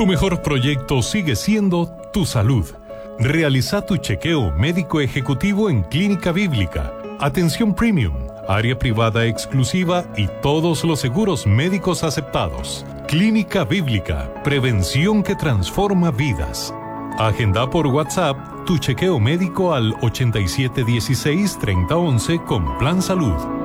Tu mejor proyecto sigue siendo tu salud. Realiza tu chequeo médico ejecutivo en Clínica Bíblica. Atención premium, área privada exclusiva y todos los seguros médicos aceptados. Clínica Bíblica, prevención que transforma vidas. Agenda por WhatsApp tu chequeo médico al 8716-3011 con Plan Salud.